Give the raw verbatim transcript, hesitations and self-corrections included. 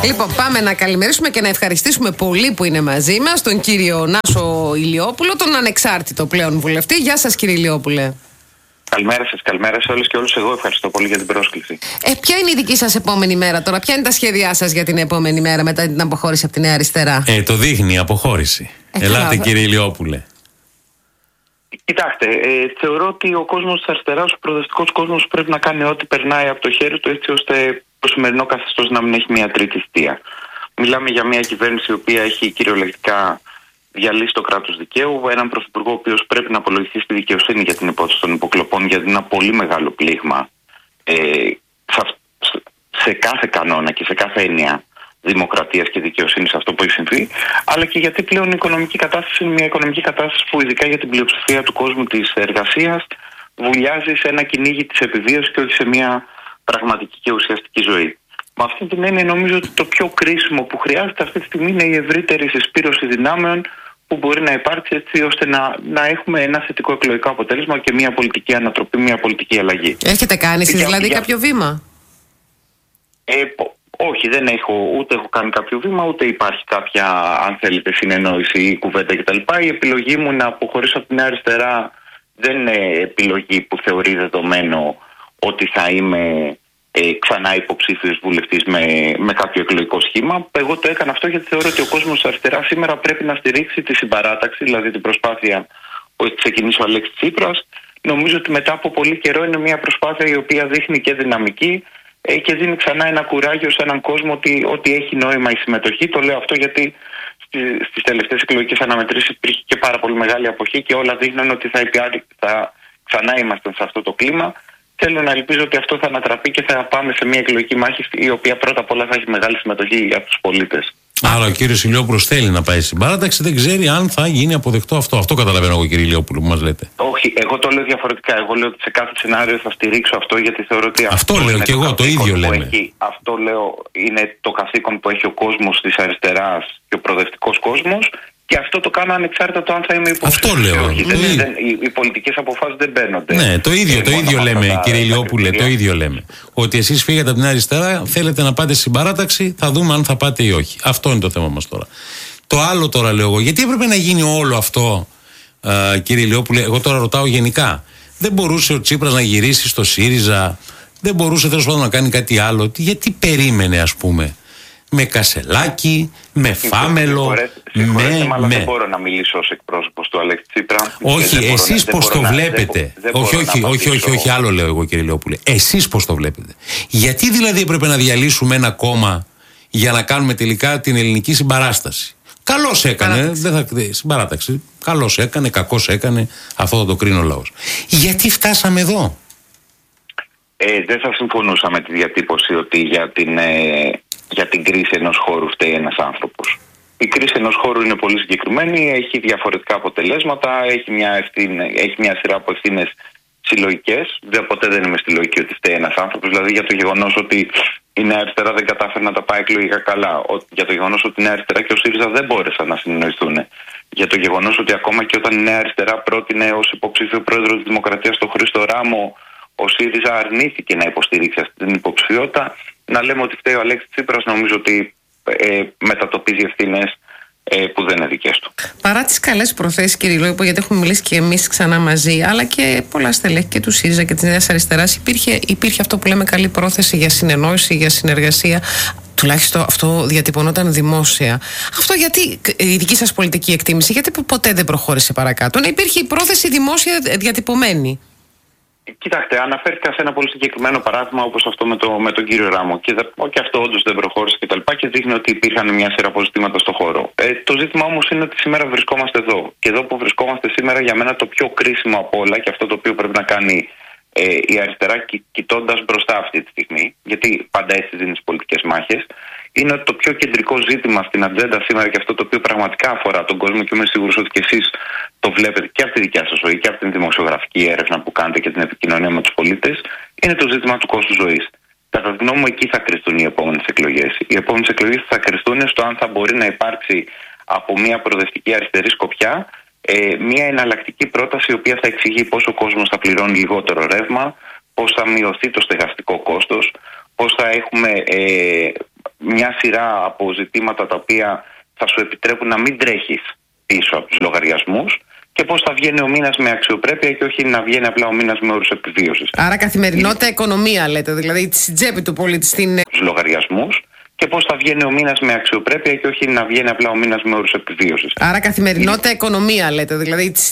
Λοιπόν, πάμε να καλημερίσουμε και να ευχαριστήσουμε πολύ που είναι μαζί μας τον κύριο Νάσο Ηλιόπουλο, τον ανεξάρτητο πλέον βουλευτή. Γεια σας, κύριε Ηλιόπουλε. Καλημέρα σας, καλημέρα σε όλες και όλους. Εγώ ευχαριστώ πολύ για την πρόσκληση. Ε, ποια είναι η δική σας επόμενη μέρα τώρα, ποια είναι τα σχέδιά σας για την επόμενη μέρα μετά την αποχώρηση από τη Νέα Αριστερά? Ε, το δείχνει η αποχώρηση. Ε, Ελάτε, κύριε Ηλιόπουλε. Κοιτάξτε, ε, θεωρώ ότι ο κόσμος της αριστεράς, ο προοδευτικός κόσμος, πρέπει να κάνει ό,τι περνάει από το χέρι του, έτσι ώστε το σημερινό καθεστώς να μην έχει μια τρίτη θητεία. Μιλάμε για μια κυβέρνηση η οποία έχει κυριολεκτικά διαλύσει το κράτος δικαίου, έναν πρωθυπουργό ο οποίος πρέπει να απολογηθεί στη δικαιοσύνη για την υπόθεση των υποκλοπών, γιατί είναι ένα πολύ μεγάλο πλήγμα ε, σε, σε κάθε κανόνα και σε κάθε έννοια δημοκρατίας και δικαιοσύνης αυτό που έχει συμβεί, αλλά και γιατί πλέον η οικονομική κατάσταση είναι μια οικονομική κατάσταση που ειδικά για την πλειοψηφία του κόσμου της εργασίας βουλιάζει σε ένα κυνήγι της επιβίωσης και όχι σε μια πραγματική και ουσιαστική ζωή. Με αυτή την έννοια νομίζω ότι το πιο κρίσιμο που χρειάζεται αυτή τη στιγμή είναι η ευρύτερη συσπήρωση δυνάμεων που μπορεί να υπάρξει, έτσι ώστε να, να έχουμε ένα θετικό εκλογικό αποτέλεσμα και μια πολιτική ανατροπή, μια πολιτική αλλαγή. Έχετε κάνει εσείς δηλαδή για... κάποιο βήμα? Ε, όχι, δεν έχω, ούτε έχω κάνει κάποιο βήμα, ούτε υπάρχει κάποια, αν θέλετε, συνεννόηση ή κουβέντα κτλ. Η επιλογή μου να αποχωρήσω από την Νέα Αριστερά δεν είναι επιλογή που θεωρεί δεδομένο ότι θα είμαι ε, ξανά υποψήφιος βουλευτής με, με κάποιο εκλογικό σχήμα. Εγώ το έκανα αυτό γιατί θεωρώ ότι ο κόσμος της αριστεράς σήμερα πρέπει να στηρίξει τη συμπαράταξη, δηλαδή την προσπάθεια που έχει ξεκινήσει ο Αλέξης Τσίπρας. Νομίζω ότι μετά από πολύ καιρό είναι μια προσπάθεια η οποία δείχνει και δυναμική ε, και δίνει ξανά ένα κουράγιο σε έναν κόσμο ότι, ότι έχει νόημα η συμμετοχή. Το λέω αυτό γιατί στις τελευταίες εκλογικές αναμετρήσεις υπήρχε και πάρα πολύ μεγάλη αποχή και όλα δείχνουν ότι θα, υπιά, θα ξανά είμαστε σε αυτό το κλίμα. Θέλω να ελπίζω ότι αυτό θα ανατραπεί και θα πάμε σε μια εκλογική μάχη η οποία πρώτα απ' όλα θα έχει μεγάλη συμμετοχή από τους πολίτες. Άρα ο κύριος Ηλιόπουλος θέλει να πάει στην παράταξη, δεν ξέρει αν θα γίνει αποδεκτό αυτό. Αυτό καταλαβαίνω εγώ, κύριε Ηλιόπουλο, που μας λέτε. Όχι, εγώ το λέω διαφορετικά. Εγώ λέω ότι σε κάθε σενάριο θα στηρίξω αυτό γιατί θεωρώ ότι αυτό, αυτό λέω και εγώ, το ίδιο λέμε. Έχει, αυτό λέω είναι το καθήκον που έχει ο κόσμος της αριστεράς και ο προοδευτικός κόσμος. Και αυτό το κάνω ανεξάρτητα το αν θα είμαι υποψήφιος. Αυτό λέω. Όχι, δεν, δεν, οι, οι πολιτικές αποφάσεις δεν παίρνονται. Ναι, το ίδιο, το ίδιο λέμε, τα, κύριε Ηλιόπουλε, το ίδιο λέμε. Ότι εσείς φύγατε από την αριστερά, θέλετε να πάτε στην παράταξη, θα δούμε αν θα πάτε ή όχι. Αυτό είναι το θέμα μας τώρα. Το άλλο τώρα λέω εγώ, γιατί έπρεπε να γίνει όλο αυτό, α, κύριε Ηλιόπουλε, εγώ τώρα ρωτάω γενικά. Δεν μπορούσε ο Τσίπρας να γυρίσει στο ΣΥΡΙΖΑ, δεν μπορούσε τέλος πάντων να κάνει κάτι άλλο. Γιατί περίμενε, ας πούμε, με Κασελάκη, με Φάμελο, με... αλλά με... δεν μπορώ να μιλήσω ως εκπρόσωπος του Αλέξη Τσίπρα. Όχι, εσείς πώς το βλέπετε. Όχι, όχι, όχι, όχι, όχι, άλλο λέω εγώ, κύριε Ηλιόπουλε. Εσείς πώς το βλέπετε. Γιατί δηλαδή έπρεπε να διαλύσουμε ένα κόμμα για να κάνουμε τελικά την ελληνική συμπαράσταση? Καλώς έκανε, δεν θα... συμπαράταξη. Καλώς έκανε, κακώς έκανε, αυτό θα το κρίνει ο λαός. Γιατί φτάσαμε εδώ? Ε, δεν θα συμφωνούσα με τη διατύπωση ότι για την... Ε... για την κρίση ενός χώρου φταίει ένας άνθρωπος. Η κρίση ενός χώρου είναι πολύ συγκεκριμένη, έχει διαφορετικά αποτελέσματα, έχει μια, ευθύνη, έχει μια σειρά από ευθύνες συλλογικές. Δεν, ποτέ δεν είμαι στη λογική ότι φταίει ένας άνθρωπος. Δηλαδή για το γεγονός ότι η Νέα Αριστερά δεν κατάφερε να τα πάει εκλογικά καλά, για το γεγονός ότι η Νέα Αριστερά και ο ΣΥΡΙΖΑ δεν μπόρεσαν να συνεννοηθούν, για το γεγονός ότι ακόμα και όταν η Νέα Αριστερά πρότεινε ως υποψήφιο πρόεδρο της Δημοκρατίας τον Χρήστο Ράμο, ο ΣΥΡΙΖΑ αρνήθηκε να υποστηρίξει αυτή την υποψηφιότητα. Να λέμε ότι φταίει ο Αλέξης Τσίπρας, νομίζω ότι ε, μετατοπίζει ευθύνες ε, που δεν είναι δικές του. Παρά τις καλές προθέσεις, κύριε Ηλιόπουλε, γιατί έχουμε μιλήσει και εμείς ξανά μαζί, αλλά και πολλά στελέχη και του ΣΥΡΙΖΑ και της Νέας Αριστεράς, υπήρχε, υπήρχε αυτό που λέμε καλή πρόθεση για συνεννόηση, για συνεργασία. Τουλάχιστον αυτό διατυπωνόταν δημόσια. Αυτό γιατί, η δική σας πολιτική εκτίμηση, γιατί ποτέ δεν προχώρησε παρακάτω? Να υπήρχε η πρόθεση δημόσια διατυπωμένη. Κοιτάξτε, αναφέρθηκα σε ένα πολύ συγκεκριμένο παράδειγμα όπως αυτό με, το, με τον κύριο Ράμο. Και, δε, και αυτό όντως δεν προχώρησε κτλ. Και, και δείχνει ότι υπήρχαν μια σειρά από ζητήματα στον χώρο. Ε, το ζήτημα όμως είναι ότι σήμερα βρισκόμαστε εδώ. Και εδώ που βρισκόμαστε σήμερα, για μένα το πιο κρίσιμο από όλα και αυτό το οποίο πρέπει να κάνει ε, η αριστερά, κι, κοιτώντας μπροστά αυτή τη στιγμή, γιατί πάντα έτσι δίνει τις πολιτικές μάχες, είναι ότι το πιο κεντρικό ζήτημα στην ατζέντα σήμερα και αυτό το οποίο πραγματικά αφορά τον κόσμο, και είμαι σίγουρος ότι και εσείς το βλέπετε και από τη δικιά σας ζωή και από την δημοσιογραφική έρευνα που κάνετε και την επικοινωνία με τους πολίτες, είναι το ζήτημα του κόστους ζωής. Κατά τη γνώμη μου, εκεί θα κρυστούν οι επόμενες εκλογές. Οι επόμενες εκλογές θα κρυστούν στο αν θα μπορεί να υπάρξει από μια προοδευτική αριστερή σκοπιά ε, μια εναλλακτική πρόταση η οποία θα εξηγεί πώς ο κόσμος θα πληρώνει λιγότερο ρεύμα, πώς θα μειωθεί το στεγαστικό κόστος, πώς θα έχουμε ε, μια σειρά από ζητήματα τα οποία θα σου επιτρέπουν να μην τρέχεις πίσω από τους λογαριασμούς και πώς θα βγαίνει ο μήνας με αξιοπρέπεια και όχι να βγαίνει απλά ο μήνας με όρους επιβίωσης. Άρα καθημερινότητα, οικονομία λέτε, δηλαδή στην τσέπη του πολίτη, στην... Τους λογαριασμούς και πώς θα βγαίνει ο μήνας με αξιοπρέπεια και όχι να βγαίνει απλά ο μήνας με όρους επιβίωσης. Άρα καθημερινότητα, οικονομία λέτε, δηλαδή